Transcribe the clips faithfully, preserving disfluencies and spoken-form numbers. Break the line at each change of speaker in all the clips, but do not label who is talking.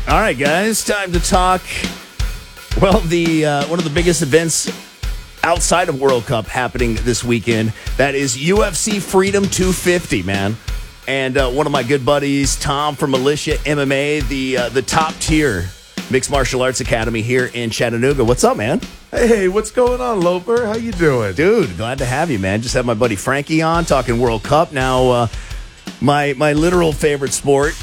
All right, guys, time to talk. Well, the uh, one of the biggest events outside of World Cup happening this weekend, that is U F C Freedom two fifty, man. And uh, one of my good buddies, Tom from Militia M M A, the uh, the top tier mixed martial arts academy here in Chattanooga. What's up, man?
Hey, what's going on, Loper? How you doing?
Dude, glad to have you, man. Just had my buddy Frankie on talking World Cup. Now, uh, my my literal favorite sport,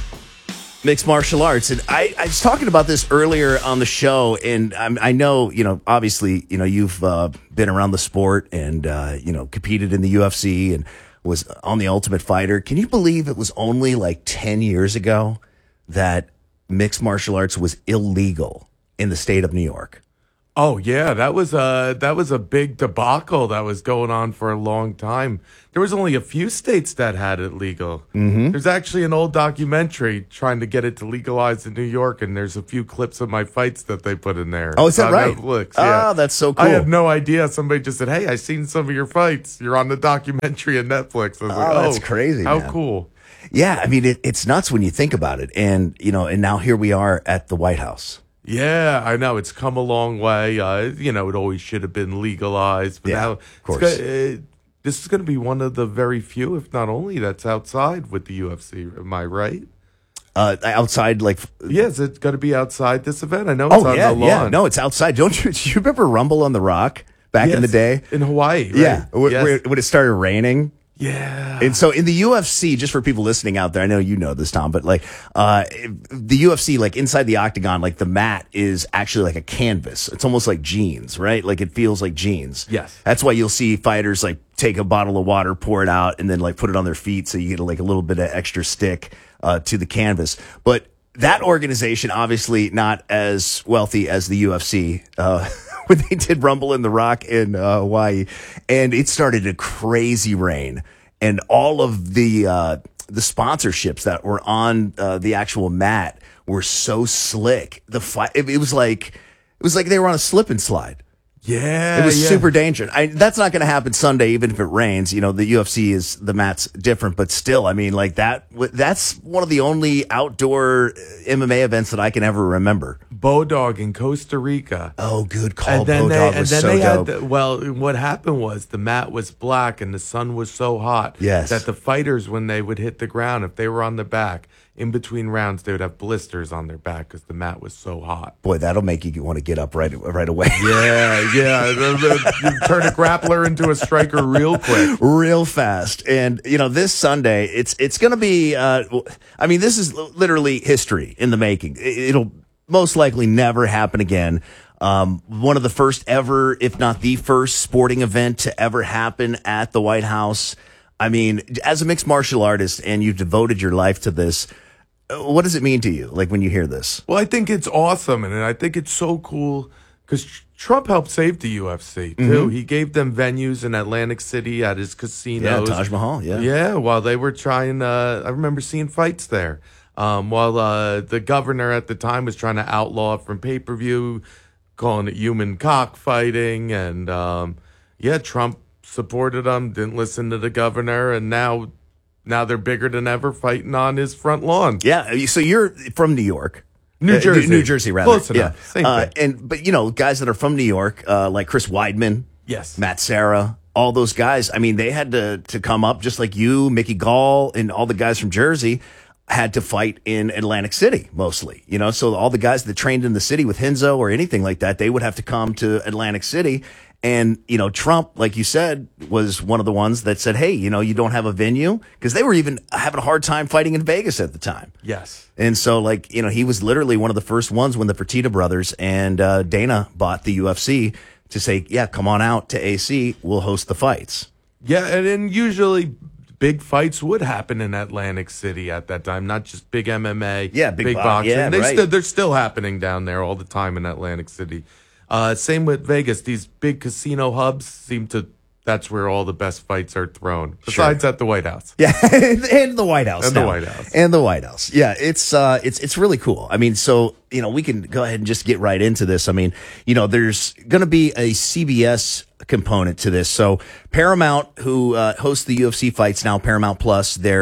mixed martial arts. And I, I was talking about this earlier on the show, and I'm, I know, you know, obviously, you know, you've uh, been around the sport and, uh, you know, competed in the U F C and was on The Ultimate Fighter. Can you believe it was only like ten years ago that mixed martial arts was illegal in the state of New York?
Oh yeah, that was a that was a big debacle that was going on for a long time. There was only a few states that had it legal. Mm-hmm. There's actually an old documentary trying to get it to legalize in New York, and there's a few clips of my fights that they put in there.
Oh, is that
on
right?
Netflix.
Oh,
Yeah.
that's so cool.
I had no idea. Somebody just said, "Hey, I seen some of your fights. You're on the documentary on Netflix." I was
Oh,
like, "Oh,
that's crazy,
How
man.
cool!"
Yeah, I mean, it, it's nuts when you think about it. And, you know, and now here we are at the White House.
Yeah, I know. It's come a long way. Uh, you know, it always should have been legalized. But
Yeah,
now,
of course.
It's go- uh, this is going to be one of the very few, if not only, that's outside with the U F C. Am I right?
Uh, outside, like,
Yes, it's going to be outside this event. I know it's
oh,
on
yeah,
the lawn.
yeah. No, it's outside. Don't you, do you remember Rumble on the Rock back in the
Yes,
day?
in Hawaii. Right?
Yeah, wh-
Yes.
where- when it started raining.
Yeah.
And so in the U F C, just for people listening out there, I know you know this, Tom, but like, uh, the U F C, like inside the octagon, like the mat is actually like a canvas. It's almost like jeans, right? Like it feels like jeans.
Yes.
That's why you'll see fighters like take a bottle of water, pour it out, and then like put it on their feet. So you get like a little bit of extra stick, uh, to the canvas. But that organization, obviously not as wealthy as the U F C, uh, when they did Rumble in the Rock in uh, Hawaii, and it started a crazy rain, and all of the uh, the sponsorships that were on uh, the actual mat were so slick. The fi- it, it was like it was like they were on a slip and slide.
yeah.
It was
yeah.
super dangerous. I, that's not going to happen Sunday, even if it rains. You know, the U F C is, the mat's different, but still, I mean, like that, that's one of the only outdoor M M A events that I can ever remember.
Bodog in Costa Rica.
Oh, good call.
And then they,
Bodog
and
was
then
so
they
dope.
had, the, well, what happened was the mat was black and the sun was so hot
Yes.
that the fighters, when they would hit the ground, if they were on the back, in between rounds, they would have blisters on their back because the mat was so hot.
Boy, that'll make you want to get up right right away.
Yeah, yeah. The- the- you turn a grappler into a striker real quick.
Real fast. And, you know, this Sunday, it's it's going to be, uh, I mean, this is literally history in the making. It- It'll most likely never happen again. Um, one of the first ever, if not the first sporting event to ever happen at the White House. I mean, as a mixed martial artist, and you've devoted your life to this, what does it mean to you, like when you hear this?
Well, I think it's awesome, and I think it's so cool because Trump helped save the U F C, too. He gave them venues in Atlantic City at his
Yeah,
casinos.
Taj Mahal, yeah.
Yeah, while they were trying, uh, I remember seeing fights there. Um, while uh, the governor at the time was trying to outlaw it from pay-per-view, calling it human cockfighting. And, um, yeah, Trump supported them, didn't listen to the governor, and now now they're bigger than ever fighting on his front lawn.
Yeah, so you're from New York.
New
Uh,
Jersey.
New Jersey, rather.
Close enough.
Yeah.
Same
Uh,
thing.
and but you know, guys that are from New York, uh, like Chris Weidman,
Yes.
Matt Serra, all those guys. I mean, they had to to come up just like you, Mickey Gall, and all the guys from Jersey had to fight in Atlantic City mostly. You know, so all the guys that trained in the city with Henzo or anything like that, they would have to come to Atlantic City. And, you know, Trump, like you said, was one of the ones that said, hey, you know, you don't have a venue, because they were even having a hard time fighting in Vegas at the time.
Yes.
And so, like, you know, he was literally one of the first ones when the Fertitta brothers and uh, Dana bought the U F C to say, yeah, come on out to A C, we'll host the fights.
Yeah, and then usually big fights would happen in Atlantic City at that time, not just big M M A,
Yeah, big bo-
boxing.
yeah,
they
right.
still, they're still happening down there all the time in Atlantic City. Uh, same with Vegas. These big casino hubs seem to, that's where all the best fights are thrown, besides at the White House.
Yeah, and the White House.
And the
now.
White House.
And the White House. Yeah, it's uh it's it's really cool. I mean, so, you know, we can go ahead and just get right into this. I mean, you know, there's going to be a C B S component to this. So Paramount, who uh, hosts the U F C fights now, Paramount Plus, they're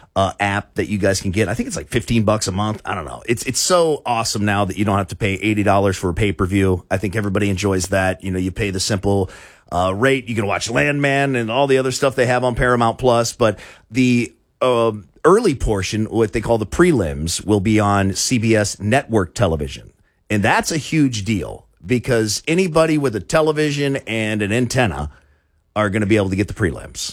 uh, app that you guys can get. I think it's like fifteen bucks a month. I don't know. It's it's so awesome now that you don't have to pay eighty dollars for a pay-per-view. I think everybody enjoys that. You know, you pay the simple uh, rate. You can watch Landman and all the other stuff they have on Paramount Plus. But the uh, early portion, what they call the prelims, will be on C B S network television. And that's a huge deal because anybody with a television and an antenna are going to be able to get the prelims.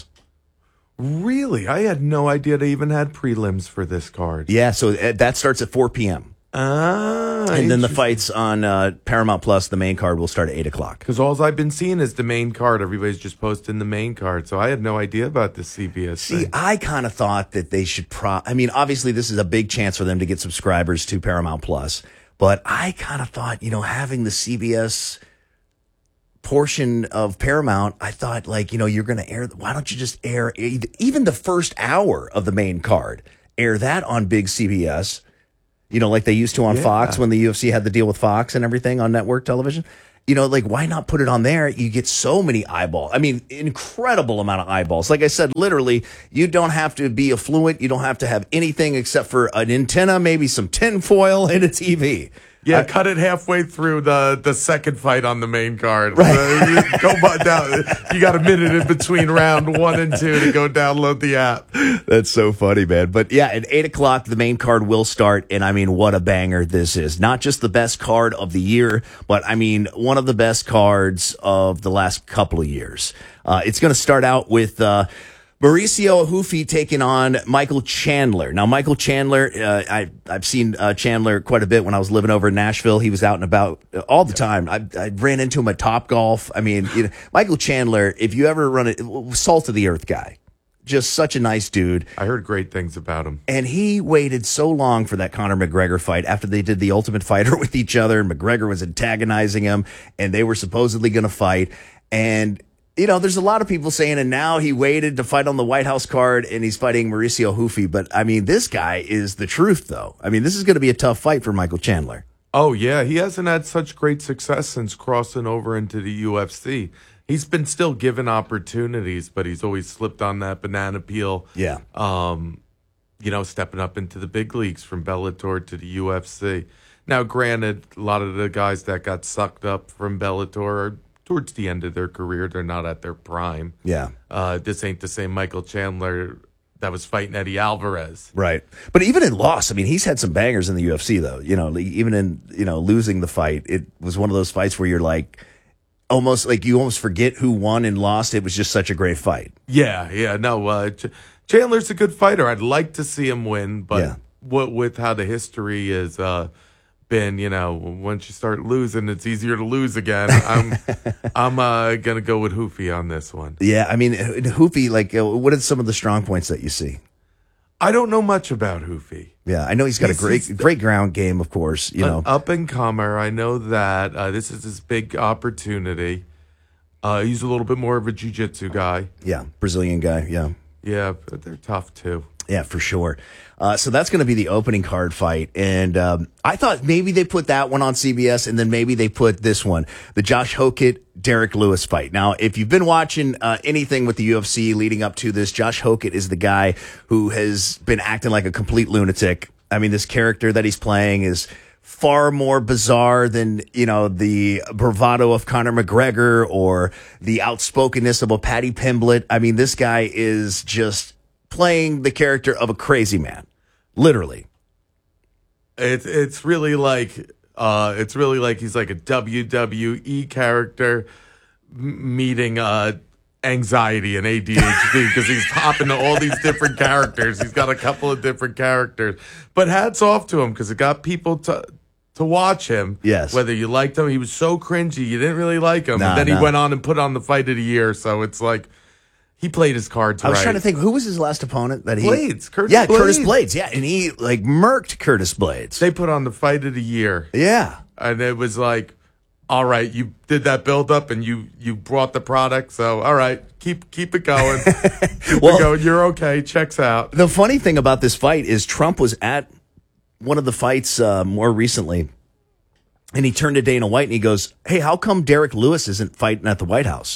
Really? I had no idea they even had prelims for this card.
Yeah, so that starts at four p.m.
Ah,
and then the fights on uh, Paramount Plus, the main card, will start at eight o'clock.
Because all I've been seeing is the main card. Everybody's just posting the main card. So I had no idea about the C B S
See,
thing.
I kind of thought that they should pro... I mean, obviously, this is a big chance for them to get subscribers to Paramount Plus. But I kind of thought, you know, having the C B S portion of Paramount, I thought, like, you know, you're going to air... Why don't you just air even the first hour of the main card? Air that on big C B S. You know, like they used to on
yeah.
Fox when the U F C had the deal with Fox and everything on network television. You know, like, why not put it on there? You get so many eyeballs. I mean, incredible amount of eyeballs. Like I said, literally, you don't have to be affluent. You don't have to have anything except for an antenna, maybe some tinfoil and a T V.
Yeah,
I,
cut it halfway through the, the second fight on the main card.
Right.
So you, go by down, you got a minute in between round one and two to go download the app.
That's so funny, man. But yeah, at eight o'clock, the main card will start. And I mean, what a banger this is. Not just the best card of the year, but I mean, one of the best cards of the last couple of years. Uh, it's going to start out with... Uh, Mauricio Hufi taking on Michael Chandler. Now, Michael Chandler, uh, I, I've seen uh, Chandler quite a bit when I was living over in Nashville. He was out and about all the time. I, I ran into him at Topgolf. I mean, you know, Michael Chandler, if you ever run it, salt of the earth guy. Just such a nice dude.
I heard great things about him.
And he waited so long for that Conor McGregor fight after they did the Ultimate Fighter with each other, and McGregor was antagonizing him, and they were supposedly going to fight. And you know, there's a lot of people saying, and now he waited to fight on the White House card, and he's fighting Mauricio Hufi. But, I mean, this guy is the truth, though. I mean, this is going to be a tough fight for Michael Chandler.
Oh, yeah. He hasn't had such great success since crossing over into the U F C. He's been still given opportunities, but he's always slipped on that banana peel.
Yeah.
Um, you know, stepping up into the big leagues from Bellator to the U F C. Now, granted, a lot of the guys that got sucked up from Bellator are towards the end of their career. They're not at their prime.
Yeah.
Uh, this ain't the same Michael Chandler that was fighting Eddie Alvarez.
Right. But even in loss, I mean, he's had some bangers in the U F C, though. You know, even in, you know, losing the fight, it was one of those fights where you're like, almost like you almost forget who won and lost. It was just such a great fight.
Yeah, yeah. No, uh, Ch- Chandler's a good fighter. I'd like to see him win, but
Yeah.
what with how the history is, uh, been, you know, once you start losing, it's easier to lose again. I'm, I'm uh, gonna go with Hufi on this one.
Yeah, I mean, Hufi, like, uh, what are some of the strong points that you see?
I don't know much about Hufi.
Yeah, I know he's got
He's-
a great,
he's-
great ground game, of course. You know,
An up and comer. I know that uh, this is his big opportunity. Uh, he's a little bit more of a jiu-jitsu guy.
yeah, Brazilian guy. Yeah,
Yeah, but they're tough too.
yeah, for sure. Uh, so that's going to be the opening card fight, and um, I thought maybe they put that one on C B S, and then maybe they put this one, the Josh Hokett Derek Lewis fight. Now, if you've been watching uh, anything with the U F C leading up to this, Josh Hokett is the guy who has been acting like a complete lunatic. I mean, this character that he's playing is far more bizarre than, you know, the bravado of Conor McGregor or the outspokenness of a Paddy Pimblett. I mean, this guy is just playing the character of a crazy man, literally.
It's it's really like uh, it's really like he's like a W W E character m- meeting uh, anxiety and A D H D because he's hopping to all these different characters. He's got a couple of different characters, but hats off to him because it got people to to watch him.
Yes.
Whether you liked him, he was so cringy, you didn't really like him,
Nah,
and then
nah.
he went on and put on the fight of the year. So it's like he played his cards
I was
right.
trying to think, who was his last opponent that he...
Blades, Curtis
yeah,
Blades.
Curtis Blades. Yeah, and he, like, murked Curtis Blades.
They put on the fight of the year.
Yeah.
And it was like, all right, you did that build up and you you brought the product, so all right, keep keep it going. Keep
Well-
it going. You're okay. Checks out.
The funny thing about this fight is Trump was at one of the fights uh, more recently, and he turned to Dana White and he goes, hey, how come Derek Lewis isn't fighting at the White House?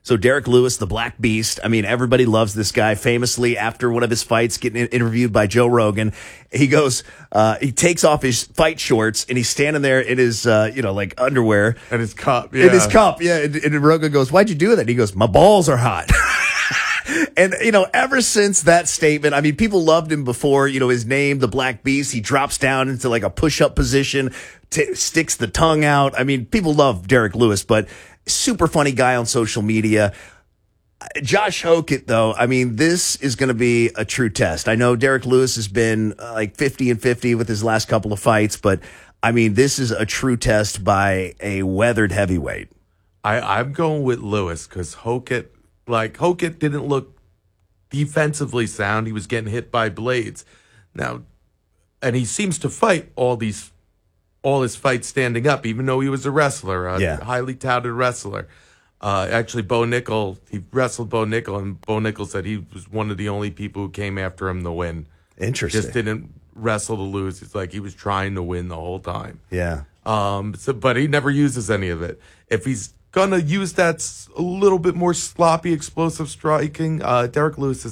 So Derek Lewis, the Black Beast. I mean, everybody loves this guy. Famously, after one of his fights, getting interviewed by Joe Rogan, he goes, uh, he takes off his fight shorts and he's standing there in his, uh, you know, like underwear.
And his cup, yeah.
In his cup, yeah. And, and Rogan goes, "Why'd you do that?" And he goes, "My balls are hot." And, you know, ever since that statement, I mean, people loved him before, you know, his name, the Black Beast. He drops down into like a push-up position, t- sticks the tongue out. I mean, people love Derek Lewis, but super funny guy on social media. Josh Hokett, though, I mean, this is going to be a true test. I know Derek Lewis has been uh, like fifty and fifty with his last couple of fights, but I mean, this is a true test by a weathered heavyweight.
I, I'm going with Lewis because Hokett, like, Hokett didn't look defensively sound. He was getting hit by blades. Now, and he seems to fight all these, all his fights standing up, even though he was a wrestler, a
Yeah.
highly touted wrestler. Uh, actually, Bo Nickel, he wrestled Bo Nickel, and Bo Nickel said he was one of the only people who came after him to win.
Interesting.
Just didn't wrestle to lose. It's like he was trying to win the whole time.
Yeah.
Um, so, but he never uses any of it. If he's gonna use that s- a little bit more sloppy, explosive striking, uh, Derek Lewis is